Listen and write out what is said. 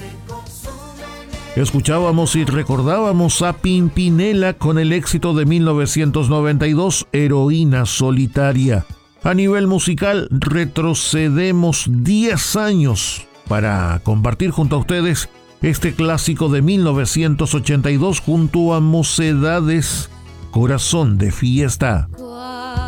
Escuchábamos y recordábamos a Pimpinela con el éxito de 1992, Heroína Solitaria. A nivel musical, retrocedemos 10 años para compartir junto a ustedes este clásico de 1982 junto a Mocedades, Corazón de Fiesta.